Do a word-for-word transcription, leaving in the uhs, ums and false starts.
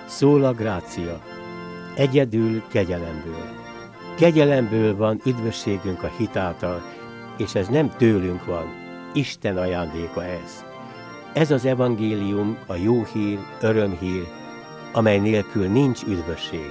Sola gratia, egyedül kegyelemből. Kegyelemből van üdvösségünk a hit által, és ez nem tőlünk van, Isten ajándéka ez. Ez az evangélium, a jó hír, örömhír, amely nélkül nincs üdvösség.